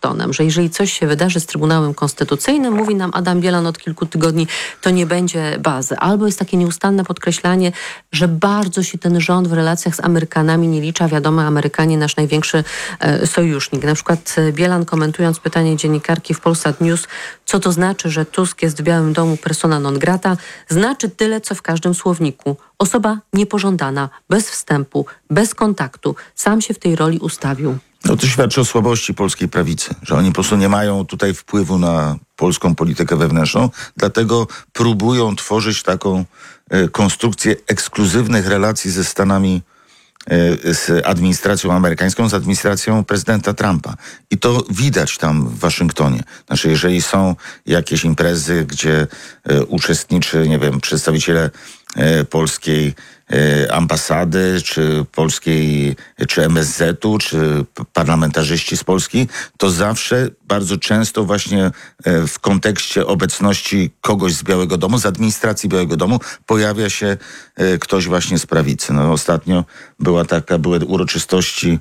Waszyngtonem, że jeżeli coś się wydarzy z Trybunałem Konstytucyjnym, mówi nam Adam Bielan od kilku tygodni, to nie będzie bazy. Albo jest takie nieustanne podkreślanie, że bardzo się ten rząd w relacjach z Amerykanami nie licza. Wiadomo, Amerykanie nasz największy sojusznik. Na przykład Bielan, komentując pytanie dziennikarki w Polsat News, co to znaczy, że Tusk jest w Białym Domu persona non grata, znaczy tyle, co w każdym słowniku. Osoba niepożądana, bez wstępu, bez kontaktu. Sam się w tej roli ustawił. No to świadczy o słabości polskiej prawicy, że oni po prostu nie mają tutaj wpływu na polską politykę wewnętrzną, dlatego próbują tworzyć taką konstrukcję ekskluzywnych relacji ze Stanami, z administracją amerykańską, z administracją prezydenta Trumpa. I to widać tam w Waszyngtonie. Znaczy, jeżeli są jakieś imprezy, gdzie uczestniczy, nie wiem, przedstawiciele polskiej ambasady, czy polskiej, czy MSZ-u, czy parlamentarzyści z Polski, to zawsze bardzo często właśnie w kontekście obecności kogoś z Białego Domu, z administracji Białego Domu, pojawia się ktoś właśnie z prawicy. No, ostatnio były uroczystości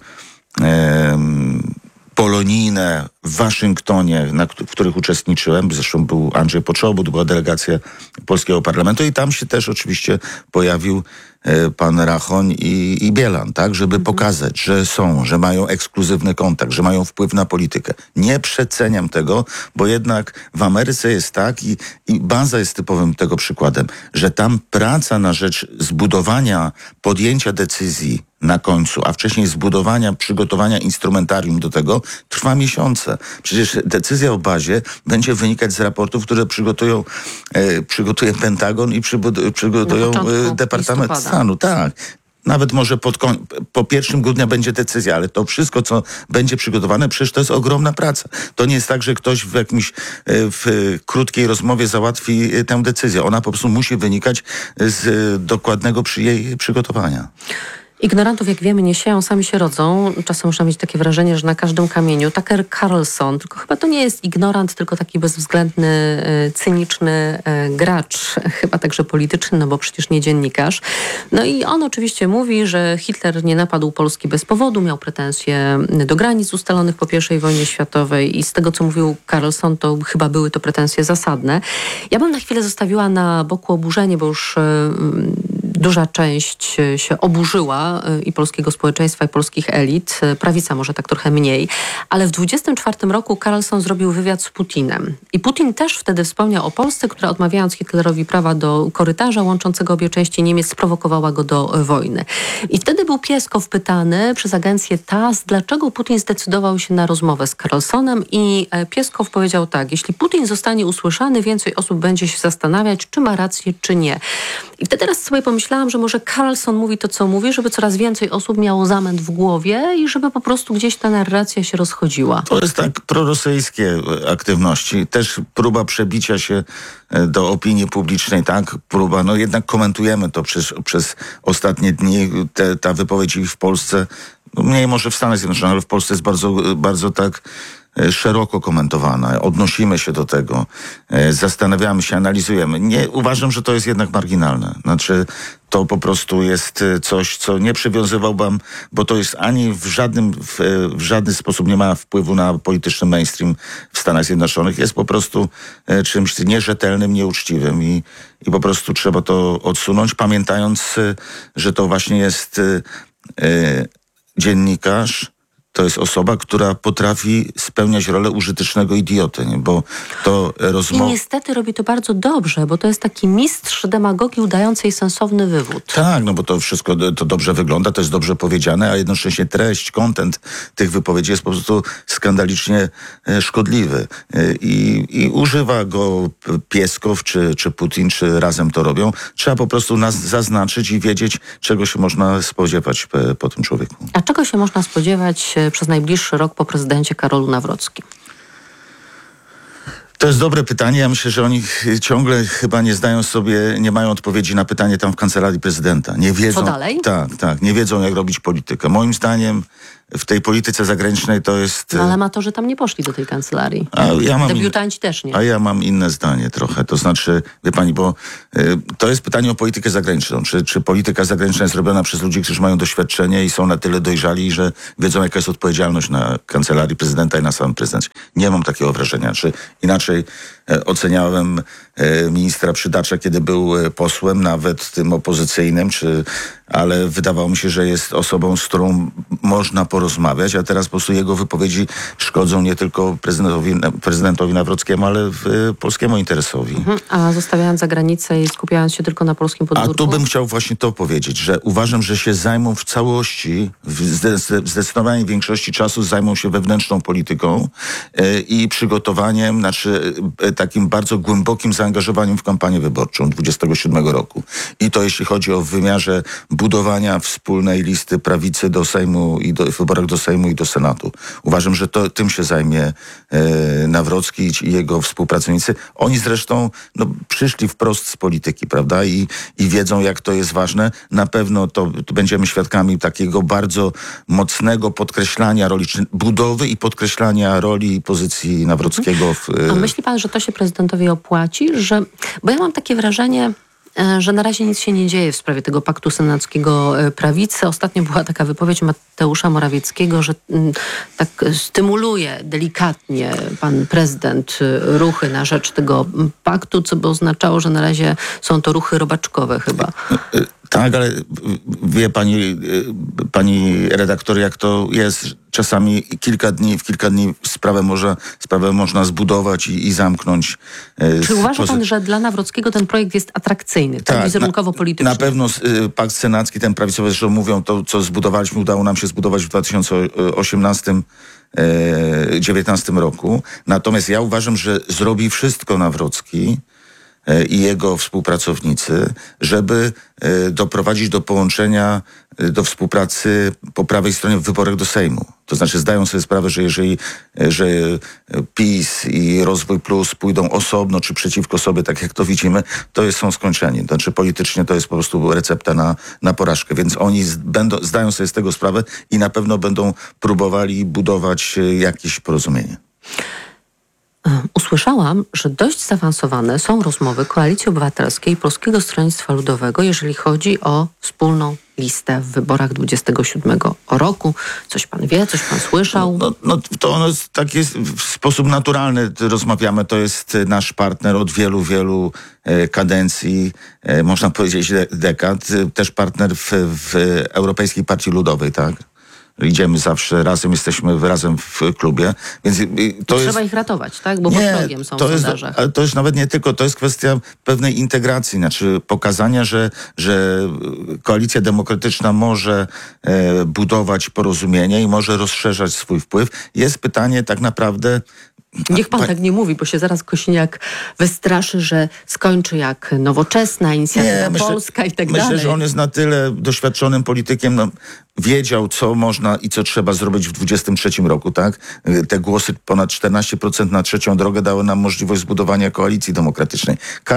polonijne w Waszyngtonie, w których uczestniczyłem. Zresztą był Andrzej Poczobut, była delegacja polskiego parlamentu i tam się też oczywiście pojawił pan Rachoń i Bielan, tak, żeby pokazać, że mają ekskluzywny kontakt, że mają wpływ na politykę. Nie przeceniam tego, bo jednak w Ameryce jest tak i baza jest typowym tego przykładem, że tam praca na rzecz zbudowania, podjęcia decyzji na końcu, a wcześniej zbudowania, przygotowania instrumentarium do tego trwa miesiące. Przecież decyzja o bazie będzie wynikać z raportów, które przygotuje Pentagon i przygotują Departament Stanu. Tak. Nawet może po 1 grudnia będzie decyzja, ale to wszystko, co będzie przygotowane, przecież to jest ogromna praca. To nie jest tak, że ktoś w krótkiej rozmowie załatwi tę decyzję. Ona po prostu musi wynikać z dokładnego jej przygotowania. Ignorantów, jak wiemy, nie sieją, sami się rodzą. Czasem można mieć takie wrażenie, że na każdym kamieniu. Tucker Carlson, tylko chyba to nie jest ignorant, tylko taki bezwzględny, cyniczny gracz, chyba także polityczny, no bo przecież nie dziennikarz. No i on oczywiście mówi, że Hitler nie napadł Polski bez powodu, miał pretensje do granic ustalonych po I wojnie światowej i z tego, co mówił Carlson, to chyba były to pretensje zasadne. Ja bym na chwilę zostawiła na boku oburzenie, bo już duża część się oburzyła i polskiego społeczeństwa, i polskich elit. Prawica może tak trochę mniej. Ale w 1924 roku Carlson zrobił wywiad z Putinem. I Putin też wtedy wspomniał o Polsce, która odmawiając Hitlerowi prawa do korytarza łączącego obie części Niemiec, sprowokowała go do wojny. I wtedy był Pieskow pytany przez agencję TASS, dlaczego Putin zdecydował się na rozmowę z Carlsonem i Pieskow powiedział tak: jeśli Putin zostanie usłyszany, więcej osób będzie się zastanawiać, czy ma rację, czy nie. I wtedy raz sobie pomyślałam, że może Carlson mówi to, co mówi, żeby coraz więcej osób miało zamęt w głowie i żeby po prostu gdzieś ta narracja się rozchodziła. To jest tak prorosyjskie aktywności. Też próba przebicia się do opinii publicznej, tak? Próba, no jednak komentujemy to przez ostatnie dni. Ta wypowiedź w Polsce, no mniej może w Stanach Zjednoczonych, ale w Polsce jest bardzo, bardzo tak szeroko komentowana. Odnosimy się do tego, zastanawiamy się, analizujemy. Nie, uważam, że to jest jednak marginalne. Znaczy, to po prostu jest coś, co nie przywiązywałbym, bo to jest ani w żaden sposób nie ma wpływu na polityczny mainstream w Stanach Zjednoczonych. Jest po prostu czymś nierzetelnym, nieuczciwym i po prostu trzeba to odsunąć, pamiętając, że to właśnie jest dziennikarz, to jest osoba, która potrafi spełniać rolę użytecznego idioty, nie? Bo to I niestety robi to bardzo dobrze, bo to jest taki mistrz demagogii udającej sensowny wywód. Tak, no bo to wszystko to dobrze wygląda, to jest dobrze powiedziane, a jednocześnie treść, content tych wypowiedzi jest po prostu skandalicznie szkodliwy. I używa go Pieskow, czy Putin, czy razem to robią. Trzeba po prostu nas zaznaczyć i wiedzieć, czego się można spodziewać po tym człowieku. A czego się można spodziewać przez najbliższy rok po prezydencie Karolu Nawrockim? To jest dobre pytanie. Ja myślę, że oni ciągle chyba nie mają odpowiedzi na pytanie tam w Kancelarii Prezydenta. Nie wiedzą. Co dalej? Tak. Nie wiedzą, jak robić politykę. Moim zdaniem w tej polityce zagranicznej to jest... No ale amatorzy tam nie poszli do tej kancelarii. Debiutanci też nie. A ja mam inne zdanie trochę. To znaczy, wie pani, bo to jest pytanie o politykę zagraniczną. Czy polityka zagraniczna jest robiona przez ludzi, którzy mają doświadczenie i są na tyle dojrzali, że wiedzą, jaka jest odpowiedzialność na kancelarii prezydenta i na samym prezydencie. Nie mam takiego wrażenia. Czy inaczej oceniałem ministra Przydacza, kiedy był posłem, nawet tym opozycyjnym, ale wydawało mi się, że jest osobą, z którą można porozmawiać, a teraz po prostu jego wypowiedzi szkodzą nie tylko prezydentowi Nawrockiemu, ale polskiemu interesowi. A zostawiając za granicę i skupiając się tylko na polskim podwórku? A tu bym chciał właśnie to powiedzieć, że uważam, że się zajmą w całości, w zdecydowanej większości czasu zajmą się wewnętrzną polityką i przygotowaniem, takim bardzo głębokim zaangażowaniem w kampanię wyborczą 27 roku. I to jeśli chodzi o wymiarze budowania wspólnej listy prawicy do Sejmu i w wyborach do Sejmu i do Senatu. Uważam, że tym się zajmie Nawrocki i jego współpracownicy. Oni zresztą przyszli wprost z polityki, prawda? I wiedzą, jak to jest ważne. Na pewno to będziemy świadkami takiego bardzo mocnego podkreślania roli, czy budowy i podkreślania roli i pozycji Nawrockiego. A myśli pan, że to się prezydentowi opłaci? Bo ja mam takie wrażenie, że na razie nic się nie dzieje w sprawie tego paktu senackiego prawicy. Ostatnio była taka wypowiedź Mateusza Morawieckiego, że tak stymuluje delikatnie pan prezydent ruchy na rzecz tego paktu, co by oznaczało, że na razie są to ruchy robaczkowe chyba. Tak, ale wie pani redaktor, jak to jest. Czasami w kilka dni sprawę można zbudować i zamknąć. Czy uważa pan, że dla Nawrockiego ten projekt jest atrakcyjny, tak wizerunkowo-polityczny? Na pewno pakt senacki, ten prawicowy, zresztą mówią, to co zbudowaliśmy, udało nam się zbudować w 2018-2019 roku. Natomiast ja uważam, że zrobi wszystko Nawrocki i jego współpracownicy, żeby doprowadzić do połączenia, do współpracy po prawej stronie w wyborach do Sejmu. To znaczy zdają sobie sprawę, że PiS i Rozwój Plus pójdą osobno czy przeciwko sobie, tak jak to widzimy, są skończeni. To znaczy politycznie to jest po prostu recepta na porażkę. Więc oni zdają sobie z tego sprawę i na pewno będą próbowali budować jakieś porozumienie. Usłyszałam, że dość zaawansowane są rozmowy Koalicji Obywatelskiej i Polskiego Stronnictwa Ludowego, jeżeli chodzi o wspólną listę w wyborach 27 roku. Coś pan wie, coś pan słyszał? Tak jest w sposób naturalny. Rozmawiamy, to jest nasz partner od wielu, wielu kadencji, można powiedzieć dekad. Też partner w Europejskiej Partii Ludowej, tak? Idziemy zawsze razem, jesteśmy razem w klubie. Więc trzeba ich ratować, tak? Bo pod progiem są w sondażach. Ale to jest nawet nie tylko, to jest kwestia pewnej integracji, znaczy pokazania, że Koalicja Demokratyczna może budować porozumienie i może rozszerzać swój wpływ. Jest pytanie tak naprawdę... Niech pan tak nie mówi, bo się zaraz Kosiniak wystraszy, że skończy jak Nowoczesna, Inicjatywa Polska i tak dalej. Myślę, że on jest na tyle doświadczonym politykiem, wiedział, co można i co trzeba zrobić w 23 roku, tak? Te głosy ponad 14% na trzecią drogę dały nam możliwość zbudowania koalicji demokratycznej.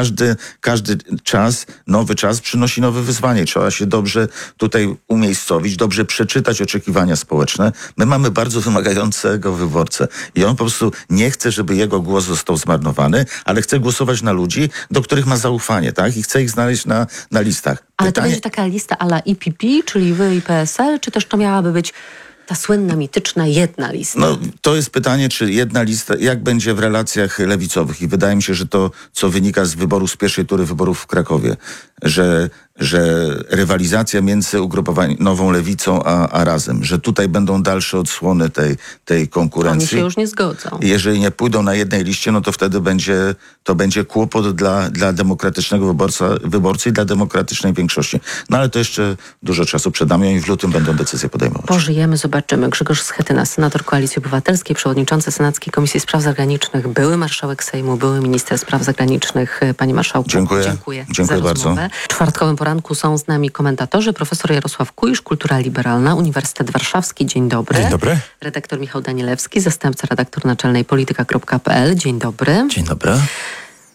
Każdy czas, nowy czas przynosi nowe wyzwanie. Trzeba się dobrze tutaj umiejscowić, dobrze przeczytać oczekiwania społeczne. My mamy bardzo wymagającego wyborcę i on po prostu nie chce, żeby jego głos został zmarnowany, ale chce głosować na ludzi, do których ma zaufanie, tak? I chce ich znaleźć na listach. Ale to będzie taka lista a la IPP, czyli wy i PSL, czy też to miałaby być ta słynna, mityczna jedna lista? To jest pytanie, czy jedna lista, jak będzie w relacjach lewicowych. I wydaje mi się, że to, co wynika z wyborów, z pierwszej tury wyborów w Krakowie, że rywalizacja między ugrupowaniem Nową Lewicą a Razem, że tutaj będą dalsze odsłony tej konkurencji. Oni się już nie zgodzą. Jeżeli nie pójdą na jednej liście, to wtedy będzie kłopot dla demokratycznego wyborcy i dla demokratycznej większości. Ale to jeszcze dużo czasu przed nami i w lutym będą decyzje podejmować. Pożyjemy, zobaczymy. Grzegorz Schetyna, senator Koalicji Obywatelskiej, przewodniczący Senackiej Komisji Spraw Zagranicznych, były marszałek Sejmu, były minister spraw zagranicznych. Panie marszałku, dziękuję za bardzo. rozmowę. W czwartkowym poranku są z nami komentatorzy. Profesor Jarosław Kuisz, Kultura Liberalna, Uniwersytet Warszawski. Dzień dobry. Dzień dobry. Redaktor Michał Danielewski, zastępca redaktor naczelnej polityka.pl. Dzień dobry. Dzień dobry.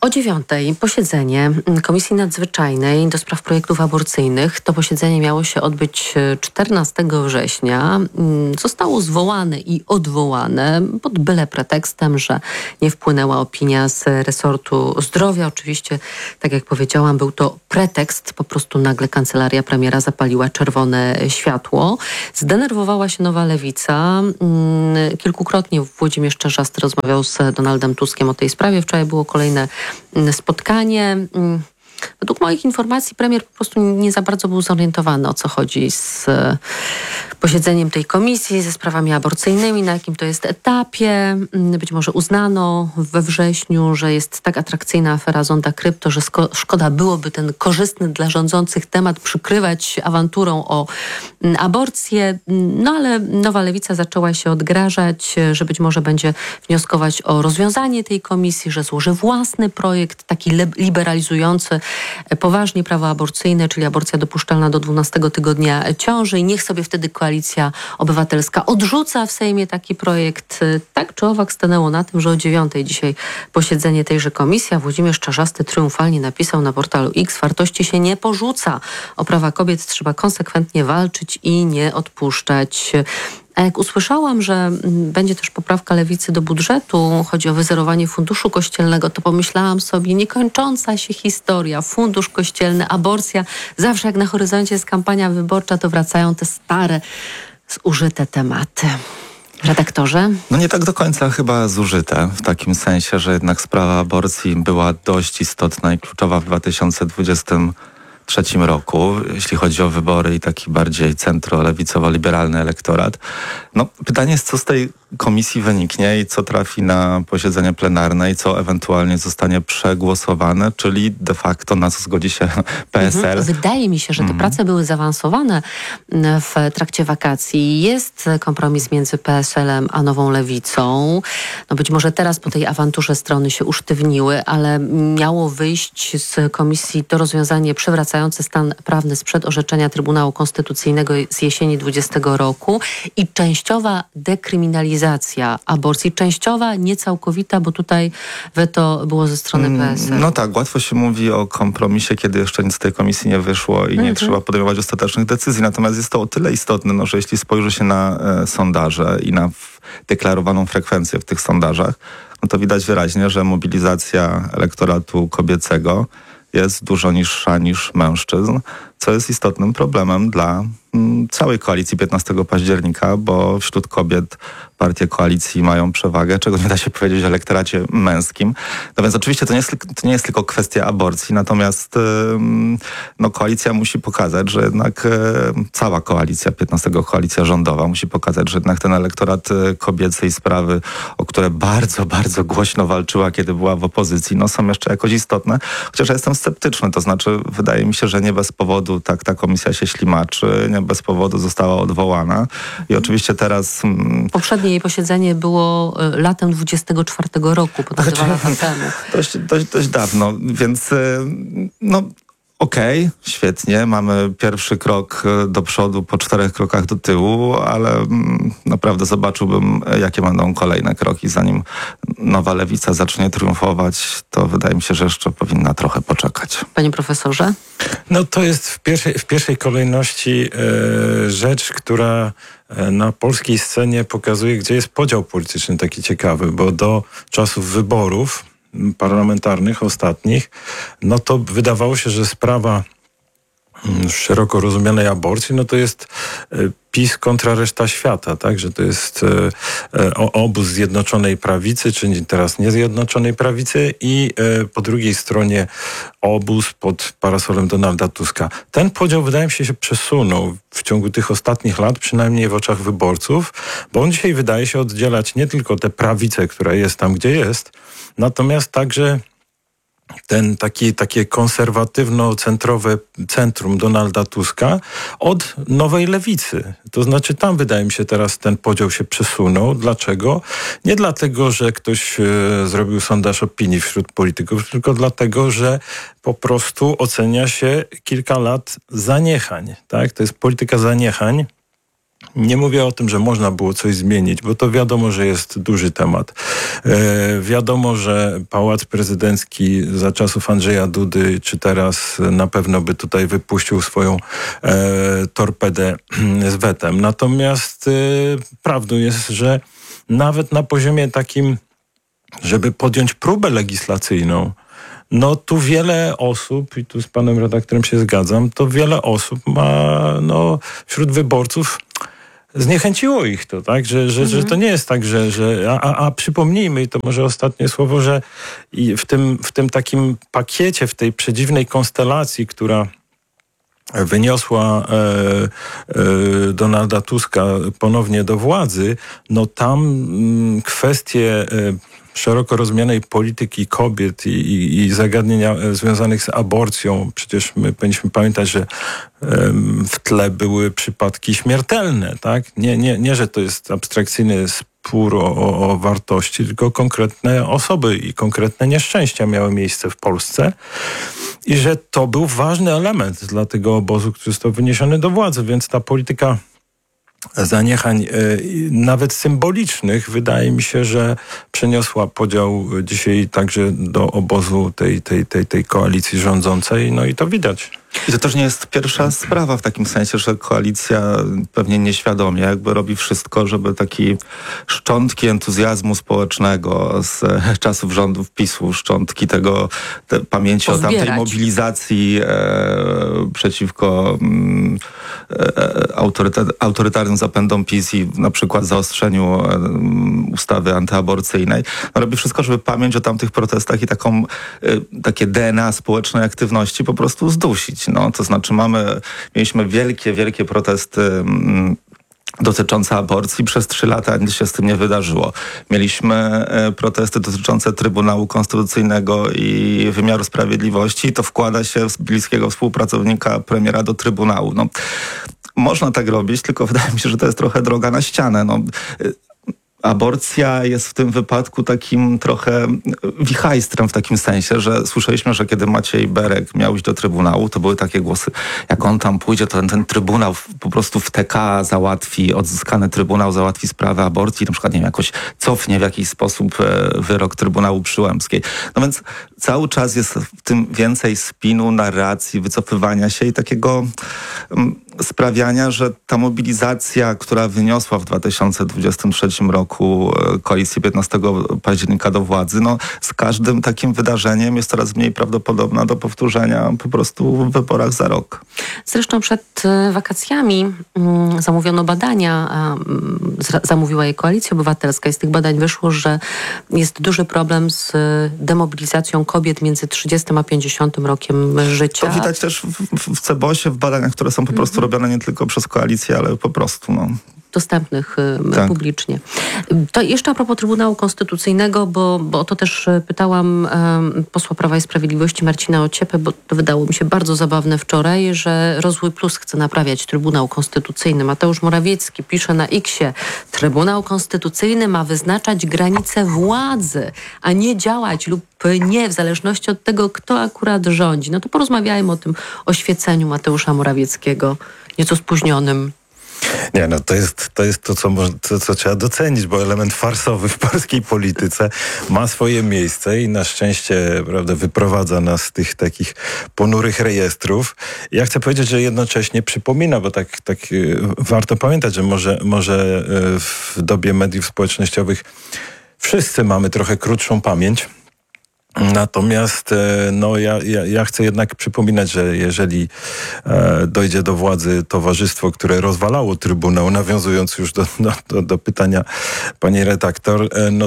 O 9:00 posiedzenie Komisji Nadzwyczajnej do spraw projektów aborcyjnych. To posiedzenie miało się odbyć 14 września. Zostało zwołane i odwołane pod byle pretekstem, że nie wpłynęła opinia z resortu zdrowia. Oczywiście, tak jak powiedziałam, był to pretekst. Po prostu nagle kancelaria premiera zapaliła czerwone światło. Zdenerwowała się Nowa Lewica. Kilkukrotnie Włodzimierz Czarzasty rozmawiał z Donaldem Tuskiem o tej sprawie. Wczoraj było kolejne spotkanie. Według moich informacji premier po prostu nie za bardzo był zorientowany, o co chodzi z posiedzeniem tej komisji, ze sprawami aborcyjnymi, na jakim to jest etapie. Być może uznano we wrześniu, że jest tak atrakcyjna afera Zonda Krypto, że szkoda byłoby ten korzystny dla rządzących temat przykrywać awanturą o aborcję. No ale Nowa Lewica zaczęła się odgrażać, że być może będzie wnioskować o rozwiązanie tej komisji, że złoży własny projekt, taki liberalizujący poważnie prawo aborcyjne, czyli aborcja dopuszczalna do 12 tygodnia ciąży i niech sobie wtedy Koalicja Obywatelska odrzuca w Sejmie taki projekt. Tak czy owak stanęło na tym, że o 9:00 dzisiaj posiedzenie tejże komisji, a Włodzimierz Czarzasty triumfalnie napisał na portalu X: wartości się nie porzuca. O prawa kobiet trzeba konsekwentnie walczyć i nie odpuszczać. A jak usłyszałam, że będzie też poprawka Lewicy do budżetu, chodzi o wyzerowanie funduszu kościelnego, to pomyślałam sobie, niekończąca się historia, fundusz kościelny, aborcja. Zawsze jak na horyzoncie jest kampania wyborcza, to wracają te stare, zużyte tematy. Redaktorze? No nie tak do końca chyba zużyte, w takim sensie, że jednak sprawa aborcji była dość istotna i kluczowa w 2023 roku, jeśli chodzi o wybory i taki bardziej centro-lewicowo-liberalny elektorat. No, pytanie jest, co z tej komisji wyniknie i co trafi na posiedzenie plenarne i co ewentualnie zostanie przegłosowane, czyli de facto na co zgodzi się PSL. Wydaje mi się, że te prace były zaawansowane w trakcie wakacji. Jest kompromis między PSL-em a Nową Lewicą. No być może teraz po tej awanturze strony się usztywniły, ale miało wyjść z komisji to rozwiązanie przywracające stan prawny sprzed orzeczenia Trybunału Konstytucyjnego z jesieni 2020 roku i częściowa dekryminalizacja aborcji. Częściowa, niecałkowita, bo tutaj weto było ze strony PSL. No tak, łatwo się mówi o kompromisie, kiedy jeszcze nic z tej komisji nie wyszło i nie trzeba podejmować ostatecznych decyzji. Natomiast jest to o tyle istotne, że jeśli spojrzy się na sondaże i na deklarowaną frekwencję w tych sondażach, no to widać wyraźnie, że mobilizacja elektoratu kobiecego jest dużo niższa niż mężczyzn, co jest istotnym problemem dla całej koalicji 15 października, bo wśród kobiet partie koalicji mają przewagę, czego nie da się powiedzieć o elektoracie męskim. No więc oczywiście to nie jest tylko kwestia aborcji, natomiast no, koalicja musi pokazać, że jednak cała koalicja, 15 koalicja rządowa musi pokazać, że jednak ten elektorat kobiecy i sprawy, o które bardzo, bardzo głośno walczyła, kiedy była w opozycji, no są jeszcze jakoś istotne. Chociaż ja jestem sceptyczny, to znaczy wydaje mi się, że nie bez powodu tak ta komisja się ślimaczy, nie bez powodu została odwołana. I oczywiście teraz... Poprzednie jej posiedzenie było latem 24 roku, ponad 2 lata temu. Dość dawno, więc no okej, świetnie, mamy pierwszy krok do przodu po 4 krokach do tyłu, ale naprawdę zobaczyłbym, jakie będą kolejne kroki, zanim Nowa Lewica zacznie triumfować, to wydaje mi się, że jeszcze powinna trochę poczekać. Panie profesorze? No to jest w pierwszej kolejności rzecz, która na polskiej scenie pokazuje, gdzie jest podział polityczny taki ciekawy, bo do czasów wyborów parlamentarnych ostatnich, no to wydawało się, że sprawa szeroko rozumianej aborcji, no to jest PiS kontra reszta świata, tak? Że to jest obóz Zjednoczonej Prawicy, czy teraz niezjednoczonej Prawicy i po drugiej stronie obóz pod parasolem Donalda Tuska. Ten podział, wydaje mi się przesunął w ciągu tych ostatnich lat, przynajmniej w oczach wyborców, bo on dzisiaj wydaje się oddzielać nie tylko tę prawicę, która jest tam, gdzie jest, natomiast także takie konserwatywno-centrowe centrum Donalda Tuska od Nowej Lewicy. To znaczy tam wydaje mi się teraz ten podział się przesunął. Dlaczego? Nie dlatego, że ktoś zrobił sondaż opinii wśród polityków, tylko dlatego, że po prostu ocenia się kilka lat zaniechań. Tak? To jest polityka zaniechań. Nie mówię o tym, że można było coś zmienić, bo to wiadomo, że jest duży temat. Wiadomo, że Pałac Prezydencki za czasów Andrzeja Dudy, czy teraz na pewno by tutaj wypuścił swoją torpedę z wetem. Natomiast prawdą jest, że nawet na poziomie takim, żeby podjąć próbę legislacyjną, no tu wiele osób, i tu z panem redaktorem się zgadzam, to wiele osób ma, no wśród wyborców zniechęciło ich to, tak? Że to nie jest tak, a przypomnijmy, i to może ostatnie słowo, że i w tym takim pakiecie, w tej przedziwnej konstelacji, która wyniosła Donalda Tuska ponownie do władzy, no tam kwestie szeroko rozumianej polityki kobiet i zagadnienia związanych z aborcją. Przecież my powinniśmy pamiętać, że w tle były przypadki śmiertelne, tak? Nie, że to jest abstrakcyjny spór o wartości, tylko konkretne osoby i konkretne nieszczęścia miały miejsce w Polsce. I że to był ważny element dla tego obozu, który został wyniesiony do władzy, więc ta polityka zaniechań, nawet symbolicznych, wydaje mi się, że przeniosła podział dzisiaj także do obozu tej koalicji rządzącej, no i to widać. I to też nie jest pierwsza sprawa w takim sensie, że koalicja pewnie nieświadomie jakby robi wszystko, żeby taki szczątki entuzjazmu społecznego z czasów rządów PiS-u, szczątki pamięci pozbierać. O tamtej mobilizacji przeciwko autorytarnym zapędom PiS i na przykład zaostrzeniu ustawy antyaborcyjnej. No, robi wszystko, żeby pamięć o tamtych protestach i takie DNA społecznej aktywności po prostu zdusić. No, to znaczy mieliśmy wielkie protesty dotyczące aborcji. Przez 3 lata nic się z tym nie wydarzyło. Mieliśmy protesty dotyczące Trybunału Konstytucyjnego i wymiaru sprawiedliwości i to wkłada się z bliskiego współpracownika premiera do Trybunału. No, można tak robić, tylko wydaje mi się, że to jest trochę droga na ścianę. No, aborcja jest w tym wypadku takim trochę wichajstrem w takim sensie, że słyszeliśmy, że kiedy Maciej Berek miał iść do Trybunału, to były takie głosy, jak on tam pójdzie, to ten Trybunał po prostu w TK załatwi, odzyskany Trybunał załatwi sprawę aborcji, na przykład, nie wiem, jakoś cofnie w jakiś sposób wyrok Trybunału Przyłębskiej. No więc cały czas jest w tym więcej spinu, narracji, wycofywania się i takiego sprawiania, że ta mobilizacja, która wyniosła w 2023 roku koalicję 15 października do władzy, no z każdym takim wydarzeniem jest coraz mniej prawdopodobna do powtórzenia po prostu w wyborach za rok. Zresztą przed wakacjami zamówiono badania, zamówiła je Koalicja Obywatelska i z tych badań wyszło, że jest duży problem z demobilizacją kobiet między 30 a 50 rokiem życia. To widać też w Cebosie, w badaniach, które są po prostu robione nie tylko przez koalicję, ale po prostu dostępnych publicznie. To jeszcze a propos Trybunału Konstytucyjnego, bo o to też pytałam posła Prawa i Sprawiedliwości Marcina Ociepę, bo to wydało mi się bardzo zabawne wczoraj, że Rozwój Plus chce naprawiać Trybunał Konstytucyjny. Mateusz Morawiecki pisze na X-ie: Trybunał Konstytucyjny ma wyznaczać granice władzy, a nie działać lub nie, w zależności od tego, kto akurat rządzi. No to porozmawiajmy o tym oświeceniu Mateusza Morawieckiego, nieco spóźnionym. Nie, no to jest to, co trzeba docenić, bo element farsowy w polskiej polityce ma swoje miejsce i na szczęście, prawda, wyprowadza nas z tych takich ponurych rejestrów. Ja chcę powiedzieć, że jednocześnie przypomina, bo tak warto pamiętać, że może w dobie mediów społecznościowych wszyscy mamy trochę krótszą pamięć. Natomiast ja chcę jednak przypominać, że jeżeli dojdzie do władzy towarzystwo, które rozwalało Trybunał, nawiązując już do pytania pani redaktor, no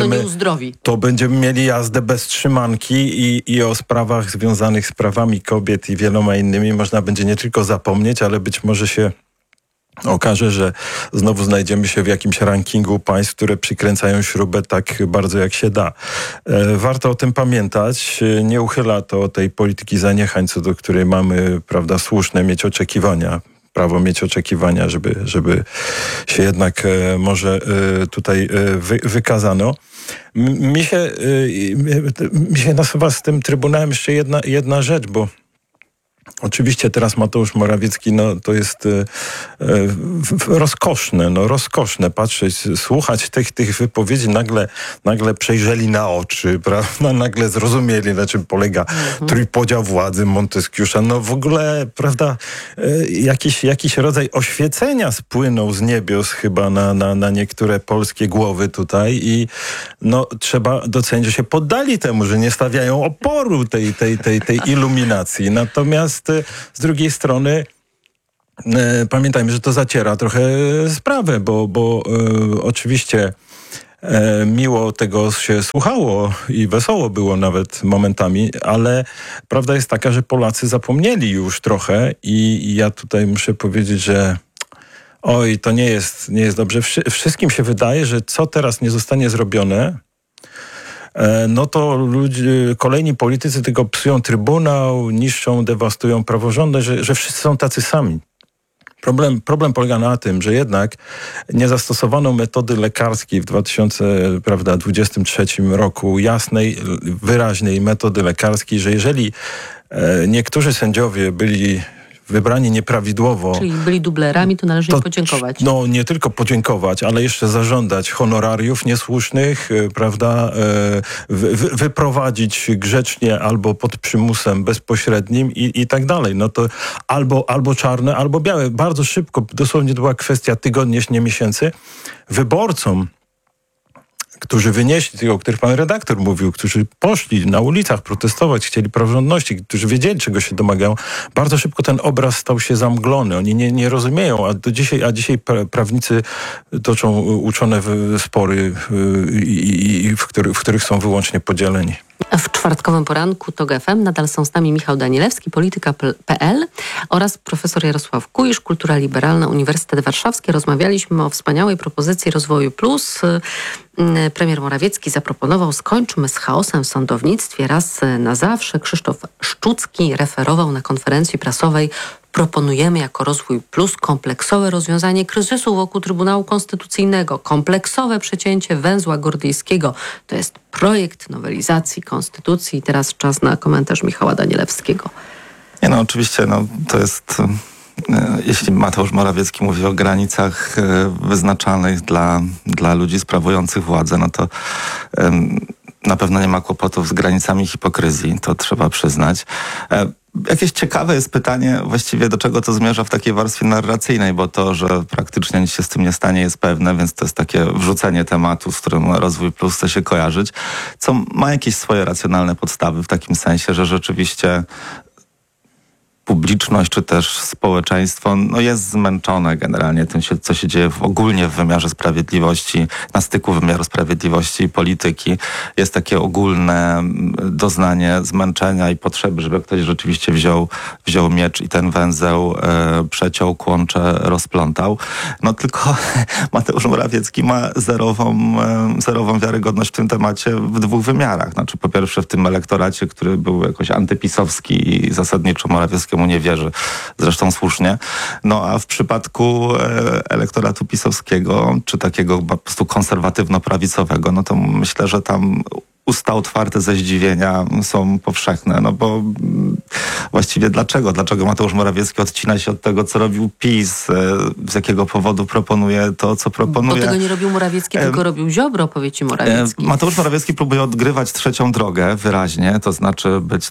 to będziemy mieli jazdę bez trzymanki i o sprawach związanych z prawami kobiet i wieloma innymi można będzie nie tylko zapomnieć, ale być może się okaże, że znowu znajdziemy się w jakimś rankingu państw, które przykręcają śrubę tak bardzo jak się da. Warto o tym pamiętać. Nie uchyla to tej polityki zaniechań, co do której mamy, prawda, słuszne mieć oczekiwania. Prawo mieć oczekiwania, żeby się jednak może tutaj wykazano. Mi się nasuwa z tym Trybunałem jeszcze jedna rzecz, bo Oczywiście teraz Mateusz Morawiecki, no to jest rozkoszne patrzeć, słuchać tych wypowiedzi, nagle przejrzeli na oczy, prawda, nagle zrozumieli, na czym polega trójpodział władzy Monteskiusza. No w ogóle, prawda, jakiś rodzaj oświecenia spłynął z niebios chyba na niektóre polskie głowy tutaj i no trzeba docenić, że się poddali temu, że nie stawiają oporu tej iluminacji. Natomiast z drugiej strony pamiętajmy, że to zaciera trochę sprawę, bo oczywiście miło tego się słuchało i wesoło było nawet momentami, ale prawda jest taka, że Polacy zapomnieli już trochę i ja tutaj muszę powiedzieć, że oj, to nie jest dobrze. Wszystkim się wydaje, że co teraz nie zostanie zrobione, no to kolejni politycy tylko psują trybunał, niszczą, dewastują praworządność, że wszyscy są tacy sami. Problem polega na tym, że jednak nie zastosowano metody lekarskiej w 2023 roku, jasnej, wyraźnej metody lekarskiej, że jeżeli niektórzy sędziowie byli wybrani nieprawidłowo. Czyli byli dublerami, to należy im podziękować. No nie tylko podziękować, ale jeszcze zażądać honorariów niesłusznych, prawda, wyprowadzić grzecznie albo pod przymusem bezpośrednim i tak dalej. No to albo czarne, albo białe. Bardzo szybko, dosłownie to była kwestia tygodni, nie miesięcy. Wyborcom, którzy wynieśli, o których pan redaktor mówił, którzy poszli na ulicach protestować, chcieli praworządności, którzy wiedzieli, czego się domagają, bardzo szybko ten obraz stał się zamglony. Oni nie rozumieją, dzisiaj prawnicy toczą uczone spory, w których są wyłącznie podzieleni. W czwartkowym poranku TOG FM nadal są z nami Michał Danielewski, Polityka.pl oraz profesor Jarosław Kuisz, Kultura Liberalna, Uniwersytet Warszawski. Rozmawialiśmy o wspaniałej propozycji Rozwoju Plus. Premier Morawiecki zaproponował: skończmy z chaosem w sądownictwie raz na zawsze. Krzysztof Szczucki referował na konferencji prasowej: proponujemy jako Rozwój Plus kompleksowe rozwiązanie kryzysu wokół Trybunału Konstytucyjnego, kompleksowe przecięcie węzła gordyjskiego. To jest projekt nowelizacji Konstytucji. I teraz czas na komentarz Michała Danielewskiego. Nie, no oczywiście, no to jest... Jeśli Mateusz Morawiecki mówi o granicach wyznaczanych dla ludzi sprawujących władzę, no to na pewno nie ma kłopotów z granicami hipokryzji, to trzeba przyznać. Jakieś ciekawe jest pytanie właściwie, do czego to zmierza w takiej warstwie narracyjnej, bo to, że praktycznie nic się z tym nie stanie, jest pewne, więc to jest takie wrzucenie tematu, z którym Rozwój Plus chce się kojarzyć, co ma jakieś swoje racjonalne podstawy w takim sensie, że rzeczywiście publiczność czy też społeczeństwo jest zmęczone generalnie tym, co się dzieje ogólnie w wymiarze sprawiedliwości, na styku wymiaru sprawiedliwości i polityki. Jest takie ogólne doznanie zmęczenia i potrzeby, żeby ktoś rzeczywiście wziął miecz i ten węzeł przeciął, kłącze rozplątał. No tylko Mateusz Morawiecki ma zerową wiarygodność w tym temacie w dwóch wymiarach. Znaczy po pierwsze w tym elektoracie, który był jakoś antypisowski i zasadniczo Morawieckiemu nie wierzy, zresztą słusznie. No a w przypadku elektoratu pisowskiego, czy takiego po prostu konserwatywno-prawicowego, no to myślę, że tam usta otwarte ze zdziwienia są powszechne, no bo właściwie dlaczego Mateusz Morawiecki odcina się od tego, co robił PiS, z jakiego powodu proponuje to, co proponuje. Bo tego nie robił Morawiecki, tylko robił Ziobro, powie ci Morawiecki. Mateusz Morawiecki próbuje odgrywać trzecią drogę wyraźnie, to znaczy być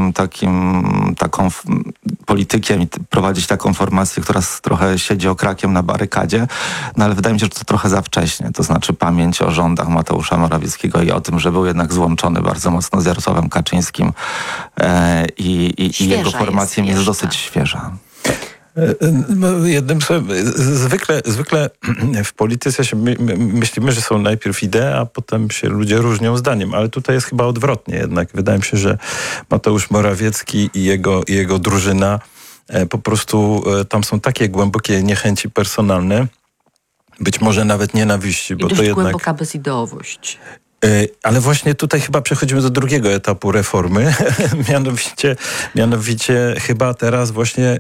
taką politykiem i prowadzić taką formację, która trochę siedzi okrakiem na barykadzie, no ale wydaje mi się, że to trochę za wcześnie, to znaczy pamięć o rządach Mateusza Morawieckiego i o tym, że był jednak złączony bardzo mocno z Jarosławem Kaczyńskim i jego formacją jest dosyć świeża. Jednym słowem, zwykle w polityce się myślimy, że są najpierw idee, a potem się ludzie różnią zdaniem, ale tutaj jest chyba odwrotnie jednak. Wydaje mi się, że Mateusz Morawiecki i jego drużyna po prostu tam są takie głębokie niechęci personalne, być może nawet nienawiści, bo I dość to jednak głęboka bezideowość. Ale właśnie tutaj chyba przechodzimy do drugiego etapu reformy. mianowicie chyba teraz właśnie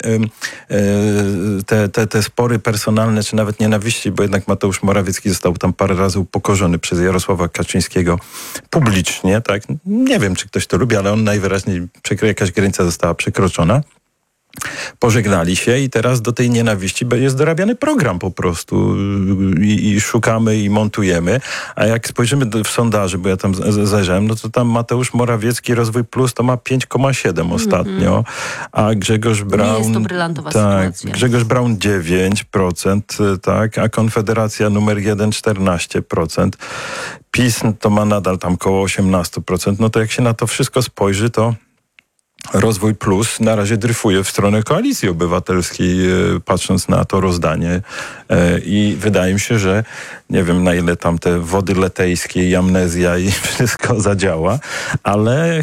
te spory personalne, czy nawet nienawiści, bo jednak Mateusz Morawiecki został tam parę razy upokorzony przez Jarosława Kaczyńskiego publicznie, tak? Nie wiem, czy ktoś to lubi, ale on najwyraźniej jakaś granica została przekroczona. pożegnali się i teraz do tej nienawiści jest dorabiany program po prostu i szukamy i montujemy. A jak spojrzymy w sondaży, bo ja tam zajrzałem, no to tam Mateusz Morawiecki Rozwój Plus to ma 5,7 ostatnio, a Grzegorz Braun... Nie jest to brylantowa sytuacja. Grzegorz Braun 9%, tak, a Konfederacja numer 1 14%. PiS to ma nadal tam koło 18%. No to jak się na to wszystko spojrzy, to Rozwój Plus na razie dryfuje w stronę Koalicji Obywatelskiej, patrząc na to rozdanie. I wydaje mi się, że nie wiem, na ile tam te wody letejskie i amnezja i wszystko zadziała, ale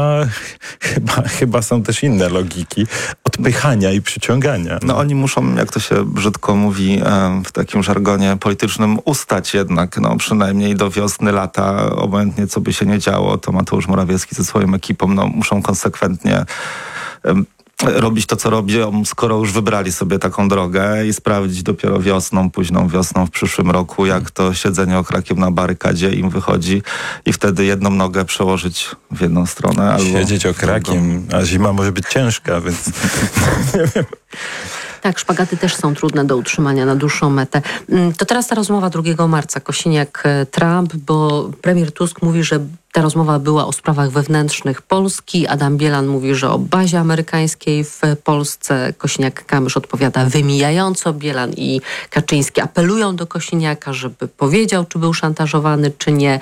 chyba są też inne logiki odpychania i przyciągania. No oni muszą, jak to się brzydko mówi w takim żargonie politycznym, ustać jednak, no przynajmniej do wiosny, lata, obojętnie co by się nie działo, to Mateusz Morawiecki ze swoją ekipą, no muszą konsekwentnie robić to, co robią, skoro już wybrali sobie taką drogę i sprawdzić dopiero późną wiosną w przyszłym roku, jak to siedzenie okrakiem na barykadzie im wychodzi i wtedy jedną nogę przełożyć w jedną stronę. Albo siedzieć okrakiem, a zima może być ciężka, więc nie wiem. Tak, szpagaty też są trudne do utrzymania na dłuższą metę. To teraz ta rozmowa 2 marca, Kosiniak-Trump, bo premier Tusk mówi, że ta rozmowa była o sprawach wewnętrznych Polski. Adam Bielan mówi, że o bazie amerykańskiej w Polsce. Kosiniak-Kamysz odpowiada wymijająco. Bielan i Kaczyński apelują do Kosiniaka, żeby powiedział, czy był szantażowany, czy nie.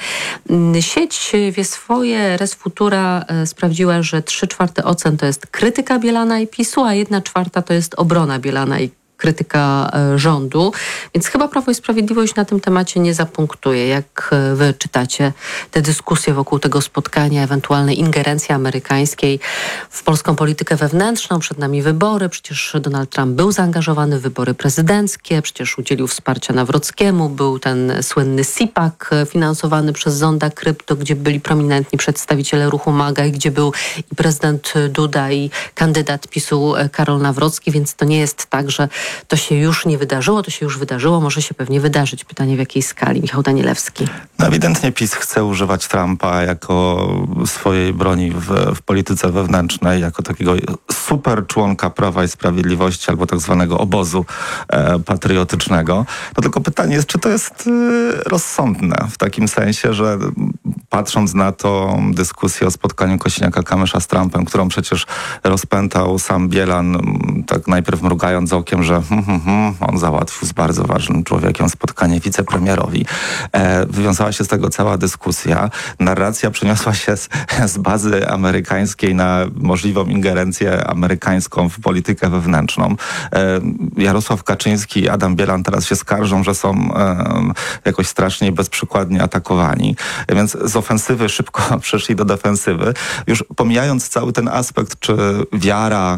Sieć wie swoje. Res Futura sprawdziła, że 3/4 ocen to jest krytyka Bielana i PiS-u, a 1/4 to jest obrona Bielana i krytyka rządu, więc chyba Prawo i Sprawiedliwość na tym temacie nie zapunktuje. Jak wy czytacie te dyskusje wokół tego spotkania, ewentualnej ingerencji amerykańskiej w polską politykę wewnętrzną? Przed nami wybory, przecież Donald Trump był zaangażowany w wybory prezydenckie, przecież udzielił wsparcia Nawrockiemu, był ten słynny SIPAC finansowany przez Zonda Krypto, gdzie byli prominentni przedstawiciele ruchu MAGA i gdzie był i prezydent Duda i kandydat PiS-u Karol Nawrocki, więc to nie jest tak, że to się już nie wydarzyło, to się już wydarzyło, może się pewnie wydarzyć. Pytanie w jakiej skali? Michał Danielewski. No ewidentnie PiS chce używać Trumpa jako swojej broni w polityce wewnętrznej, jako takiego super członka Prawa i Sprawiedliwości albo tak zwanego obozu patriotycznego. No tylko pytanie jest, czy to jest rozsądne w takim sensie, że patrząc na tą dyskusję o spotkaniu Kosiniaka-Kamysza z Trumpem, którą przecież rozpętał sam Bielan, tak najpierw mrugając okiem, że on załatwił z bardzo ważnym człowiekiem spotkanie wicepremierowi. Wywiązała się z tego cała dyskusja. Narracja przeniosła się z bazy amerykańskiej na możliwą ingerencję amerykańską w politykę wewnętrzną. Jarosław Kaczyński i Adam Bielan teraz się skarżą, że są jakoś strasznie bezprzykładnie atakowani. Więc z ofensywy szybko przeszli do defensywy. Już pomijając cały ten aspekt, czy wiara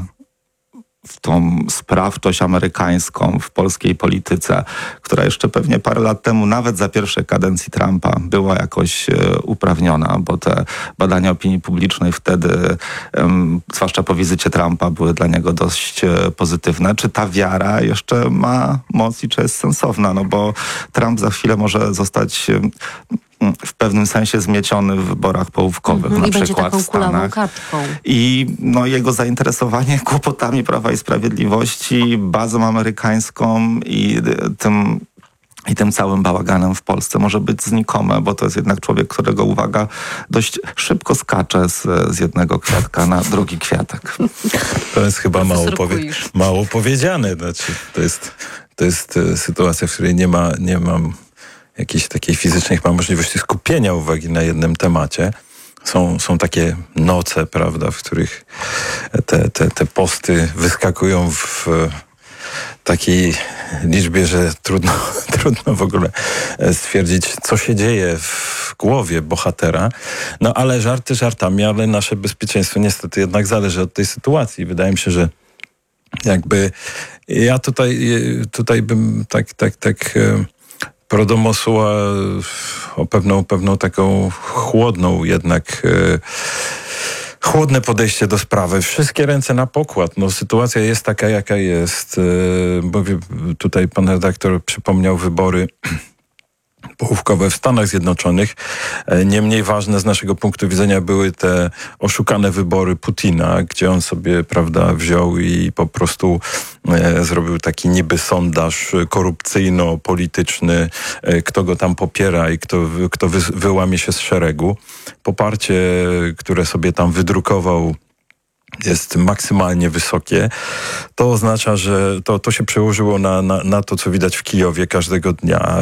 w tą sprawczość amerykańską w polskiej polityce, która jeszcze pewnie parę lat temu, nawet za pierwszej kadencji Trumpa, była jakoś uprawniona, bo te badania opinii publicznej wtedy, zwłaszcza po wizycie Trumpa, były dla niego dość pozytywne. Czy ta wiara jeszcze ma moc i czy jest sensowna? No bo Trump za chwilę może zostać w pewnym sensie zmieciony w wyborach połówkowych, na przykład w Stanach. I no, jego zainteresowanie kłopotami Prawa i Sprawiedliwości, bazą amerykańską i tym całym bałaganem w Polsce może być znikome, bo to jest jednak człowiek, którego uwaga dość szybko skacze z jednego kwiatka na drugi kwiatek. To jest chyba mało powiedziane. Znaczy, to jest sytuacja, w której nie mam jakiejś takiej fizycznej chyba możliwości skupienia uwagi na jednym temacie. Są takie noce, prawda, w których te posty wyskakują w takiej liczbie, że trudno w ogóle stwierdzić, co się dzieje w głowie bohatera. No ale żarty żartami, ale nasze bezpieczeństwo niestety jednak zależy od tej sytuacji. Wydaje mi się, że jakby ja tutaj bym tak prodomosła o pewną taką chłodną jednak chłodne podejście do sprawy. Wszystkie ręce na pokład. No, sytuacja jest taka, jaka jest. Bo tutaj pan redaktor przypomniał wybory połówkowe w Stanach Zjednoczonych. Niemniej ważne z naszego punktu widzenia były te oszukane wybory Putina, gdzie on sobie, prawda, wziął i po prostu zrobił taki niby sondaż korupcyjno-polityczny, kto go tam popiera i kto wyłamie się z szeregu. Poparcie, które sobie tam wydrukował, jest maksymalnie wysokie. To oznacza, że to się przełożyło na to, co widać w Kijowie każdego dnia.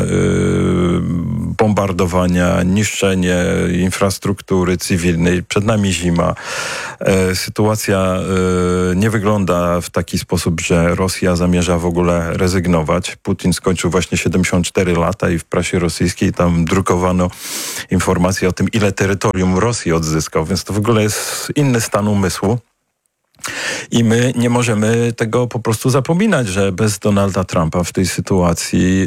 Bombardowania, niszczenie infrastruktury cywilnej. Przed nami zima. Sytuacja nie wygląda w taki sposób, że Rosja zamierza w ogóle rezygnować. Putin skończył właśnie 74 lata i w prasie rosyjskiej tam drukowano informacje o tym, ile terytorium Rosji odzyskał, więc to w ogóle jest inny stan umysłu. I my nie możemy tego po prostu zapominać, że bez Donalda Trumpa w tej sytuacji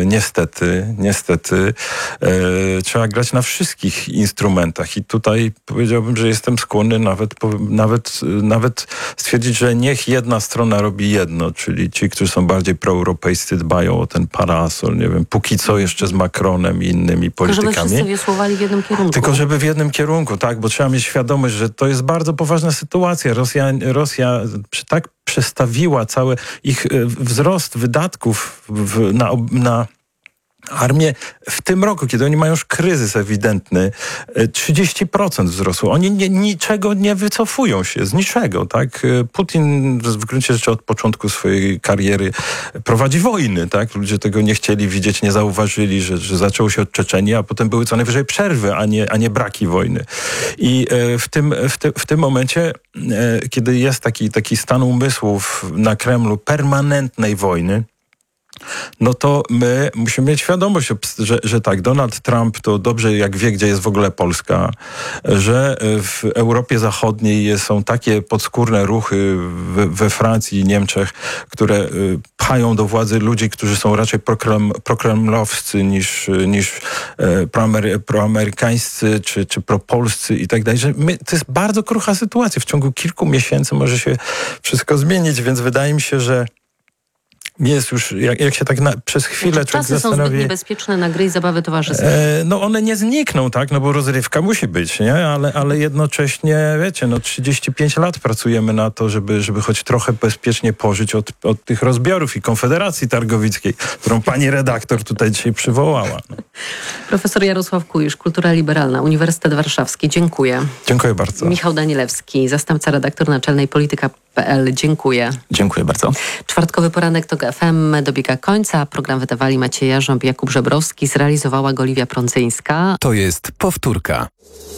niestety trzeba grać na wszystkich instrumentach. I tutaj powiedziałbym, że jestem skłonny nawet stwierdzić, że niech jedna strona robi jedno, czyli ci, którzy są bardziej proeuropejscy, dbają o ten parasol, nie wiem, póki co jeszcze z Macronem i innymi politykami. Tylko żeby wszyscy wiosłowali w jednym kierunku. Tylko żeby w jednym kierunku, tak, bo trzeba mieć świadomość, że to jest bardzo poważna sytuacja. Rosja tak przestawiła cały ich wzrost wydatków na armię w tym roku, kiedy oni mają już kryzys ewidentny, 30% wzrosło. Oni niczego nie wycofują się, z niczego, tak? Putin w gruncie rzeczy od początku swojej kariery prowadzi wojny, tak? Ludzie tego nie chcieli widzieć, nie zauważyli, że zaczęło się od Czeczenii, a potem były co najwyżej przerwy, a nie braki wojny. I w tym momencie, kiedy jest taki stan umysłów na Kremlu permanentnej wojny, no to my musimy mieć świadomość, że tak, Donald Trump to dobrze jak wie, gdzie jest w ogóle Polska, że w Europie Zachodniej są takie podskórne ruchy we Francji i Niemczech, które pchają do władzy ludzi, którzy są raczej prokremlowscy niż proamerykańscy czy propolscy i tak dalej. To jest bardzo krucha sytuacja. W ciągu kilku miesięcy może się wszystko zmienić, więc wydaje mi się, że jest już, jak się tak przez chwilę człowiek czasy zastanowi... są zbyt niebezpieczne na gry i zabawy towarzyskie. No one nie znikną, tak? No bo rozrywka musi być, nie? Ale jednocześnie, wiecie, 35 lat pracujemy na to, żeby choć trochę bezpiecznie pożyć od tych rozbiorów i Konfederacji Targowickiej, którą pani redaktor tutaj dzisiaj przywołała. No. Profesor Jarosław Kuisz, Kultura Liberalna, Uniwersytet Warszawski. Dziękuję. Dziękuję bardzo. Michał Danielewski, zastępca redaktor naczelnej Polityka.pl. Dziękuję. Dziękuję bardzo. Czwartkowy poranek TOK FM dobiega końca. Program wydawali Maciej Jarząb i Jakub Żebrowski. Zrealizowała go Oliwia Prądzyńska. To jest powtórka.